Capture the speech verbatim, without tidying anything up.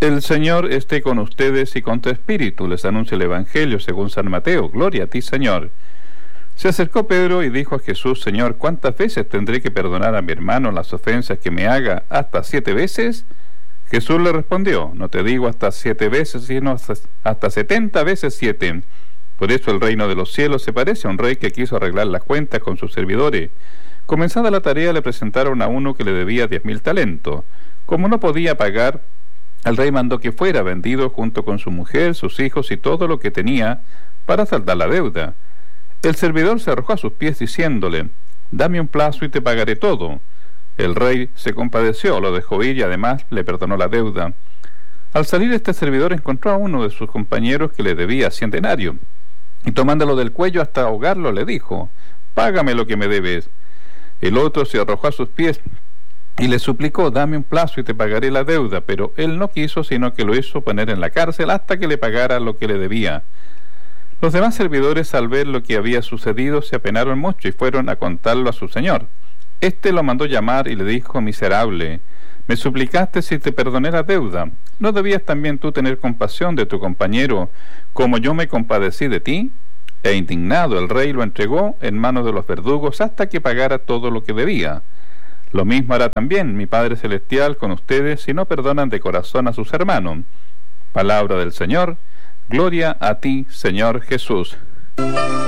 El Señor esté con ustedes y con tu espíritu, les anuncia el Evangelio según San Mateo. Gloria a ti, Señor. Se acercó Pedro y dijo a Jesús: Señor, ¿cuántas veces tendré que perdonar a mi hermano las ofensas que me haga? ¿Hasta siete veces? Jesús le respondió: no te digo hasta siete veces, sino hasta, hasta setenta veces siete. Por eso el reino de los cielos se parece a un rey que quiso arreglar las cuentas con sus servidores. Comenzada la tarea, le presentaron a uno que le debía diez mil talentos. Como no podía pagar, el rey mandó que fuera vendido junto con su mujer, sus hijos y todo lo que tenía para saldar la deuda. El servidor se arrojó a sus pies diciéndole: dame un plazo y te pagaré todo. El rey se compadeció, lo dejó ir y además le perdonó la deuda. Al salir, este servidor encontró a uno de sus compañeros que le debía cien denarios, y tomándolo del cuello hasta ahogarlo le dijo: págame lo que me debes. El otro se arrojó a sus pies y le suplicó: dame un plazo y te pagaré la deuda. Pero él no quiso, sino que lo hizo poner en la cárcel hasta que le pagara lo que le debía. Los demás servidores, al ver lo que había sucedido, se apenaron mucho y fueron a contarlo a su señor. Este lo mandó llamar y le dijo: miserable, me suplicaste si te perdoné la deuda. ¿No debías también tú tener compasión de tu compañero, como yo me compadecí de ti? E indignado, el rey lo entregó en manos de los verdugos hasta que pagara todo lo que debía. Lo mismo hará también mi Padre Celestial con ustedes si no perdonan de corazón a sus hermanos. Palabra del Señor. Gloria a ti, Señor Jesús.